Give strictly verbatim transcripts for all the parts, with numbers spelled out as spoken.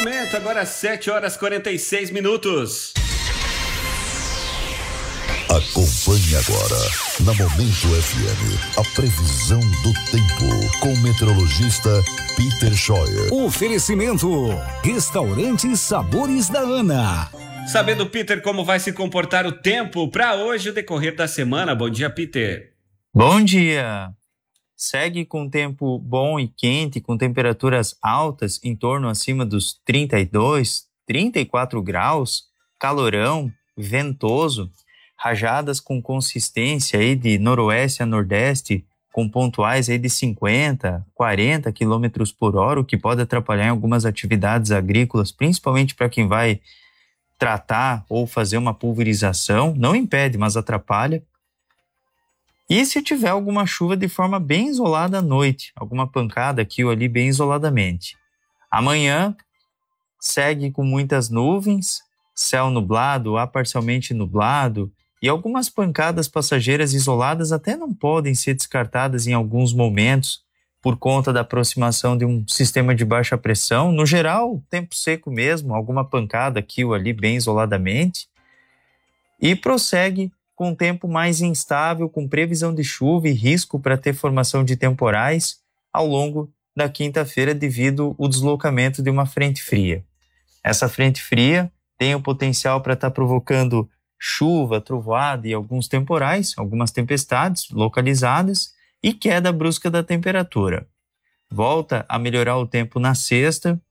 momento, agora sete horas e quarenta e seis minutos. Acompanhe agora, na Momento F M, a previsão do tempo, com o meteorologista Peter Scheuer. Oferecimento, Restaurante Sabores da Ana. Sabendo, Peter, como vai se comportar o tempo para hoje, o decorrer da semana. Bom dia, Peter. Bom dia. Segue com tempo bom e quente, com temperaturas altas, em torno acima dos trinta e dois, trinta e quatro graus, calorão, ventoso, rajadas com consistência aí de noroeste a nordeste, com pontuais aí de cinquenta, quarenta quilômetros por hora, o que pode atrapalhar em algumas atividades agrícolas, principalmente para quem vai tratar ou fazer uma pulverização. Não impede, mas atrapalha. E se tiver alguma chuva de forma bem isolada à noite, alguma pancada aqui ou ali bem isoladamente. Amanhã segue com muitas nuvens, céu nublado a parcialmente nublado, e algumas pancadas passageiras isoladas até não podem ser descartadas em alguns momentos por conta da aproximação de um sistema de baixa pressão. No geral, tempo seco mesmo, alguma pancada aqui ou ali bem isoladamente. E prossegue com um tempo mais instável, com previsão de chuva e risco para ter formação de temporais ao longo da quinta-feira devido ao deslocamento de uma frente fria. Essa frente fria tem o potencial para estar provocando chuva, trovoada e alguns temporais, algumas tempestades localizadas e queda brusca da temperatura. Volta a melhorar o tempo na sexta,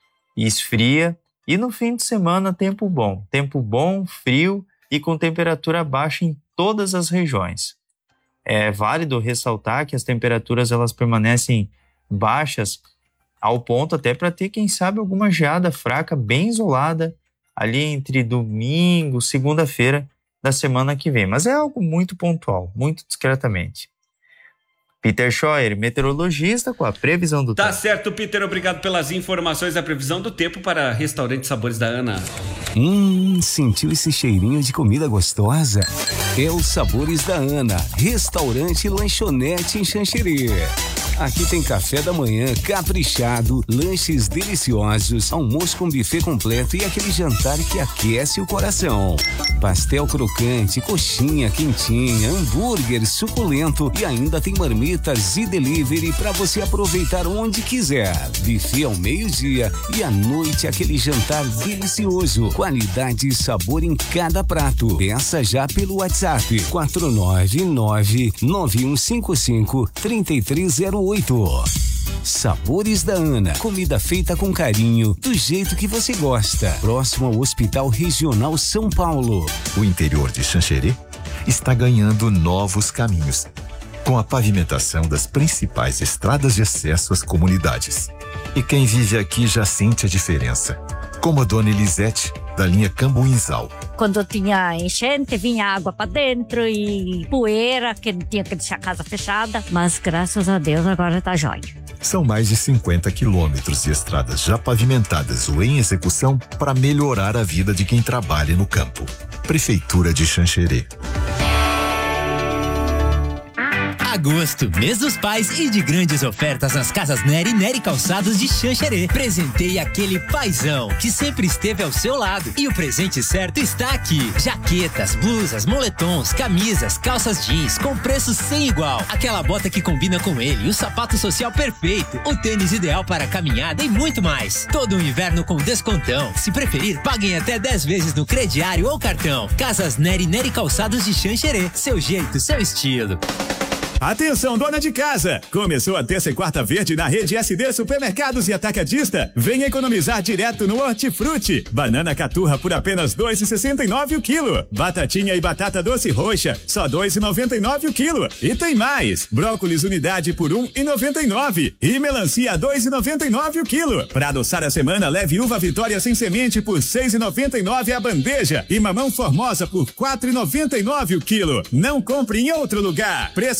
esfria, e no fim de semana tempo bom. Tempo bom, frio e com temperatura baixa em todas as regiões. É válido ressaltar que as temperaturas elas permanecem baixas ao ponto até para ter, quem sabe, alguma geada fraca bem isolada ali entre domingo, segunda-feira da semana que vem. Mas é algo muito pontual, muito discretamente. Peter Scheuer, meteorologista, com a previsão do tá tempo. Tá certo, Peter. Obrigado pelas informações da previsão do tempo para Restaurante Sabores da Ana. Hum, sentiu esse cheirinho de comida gostosa? É o Sabores da Ana, restaurante e lanchonete em Xanxerê. Aqui tem café da manhã caprichado, lanches deliciosos, almoço com buffet completo e aquele jantar que aquece o coração. Pastel crocante, coxinha quentinha, hambúrguer suculento e ainda tem marmitas e delivery para você aproveitar onde quiser. Buffet ao meio-dia e à noite aquele jantar delicioso. Qualidade e sabor em cada prato. Peça já pelo WhatsApp quatro nove nove, nove um cinco cinco, três três zero oito. Sabores da Ana, comida feita com carinho, do jeito que você gosta. Próximo ao Hospital Regional São Paulo. O interior de Xanxerê está ganhando novos caminhos, com a pavimentação das principais estradas de acesso às comunidades. E quem vive aqui já sente a diferença, como a dona Elisete, da linha Cambuinzal. Quando tinha enchente, vinha água para dentro e poeira, que tinha que deixar a casa fechada. Mas graças a Deus agora tá jóia. São mais de cinquenta quilômetros de estradas já pavimentadas ou em execução para melhorar a vida de quem trabalha no campo. Prefeitura de Xanxerê. Agosto, mês dos pais e de grandes ofertas nas Casas Nery e Nery Calçados de Xanxerê. Presenteie aquele paizão que sempre esteve ao seu lado. E o presente certo está aqui. Jaquetas, blusas, moletons, camisas, calças jeans com preço sem igual. Aquela bota que combina com ele, o sapato social perfeito, o tênis ideal para caminhada e muito mais. Todo o inverno com descontão. Se preferir, paguem até dez vezes no crediário ou cartão. Casas Nery e Nery Calçados de Xanxerê. Seu jeito, seu estilo. Atenção, dona de casa! Começou a terça e quarta verde na rede S D Supermercados e Atacadista. Venha economizar direto no Hortifruti. Banana caturra por apenas dois reais e sessenta e nove o quilo. Batatinha e batata doce roxa, só dois reais e noventa e nove o quilo. E tem mais! Brócolis unidade por um real e noventa e nove. E melancia dois reais e noventa e nove o quilo. Para adoçar a semana, leve uva Vitória sem semente por seis reais e noventa e nove a bandeja. E mamão Formosa por quatro reais e noventa e nove o quilo. Não compre em outro lugar. Preço